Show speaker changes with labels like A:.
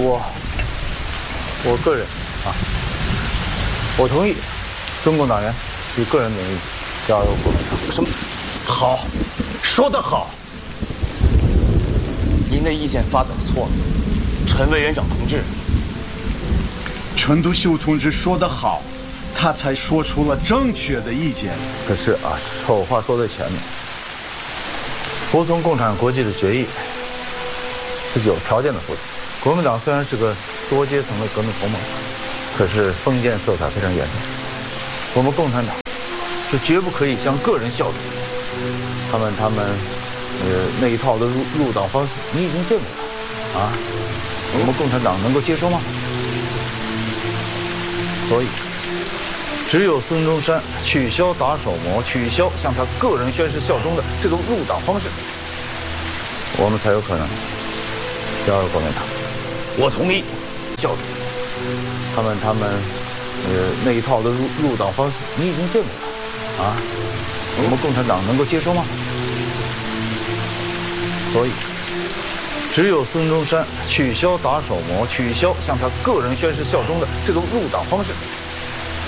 A: 我个人我同意中共党员以个人名义加入国民党。
B: 什么？好，说得好。您的意见发表错了，陈委员长同志。
C: 陈独秀同志说得好，他才说出了正确的意见。
A: 可是丑话说在前面，服从共产国际的决议是有条件的服从。国民党虽然是个多阶层的革命同盟，可是封建色彩非常严重。我们共产党是绝不可以向个人效忠。他们那一套的入党方式，你已经见过了我们共产党能够接受吗？所以，只有孙中山取消打手模，取消向他个人宣誓效忠的这种入党方式，我们才有可能加入国民党。
B: 我同意
A: 效忠。他们那一套的入党方式，你已经见过了我们共产党能够接受吗？所以，只有孙中山取消打手模，取消向他个人宣誓效忠的这种入党方式，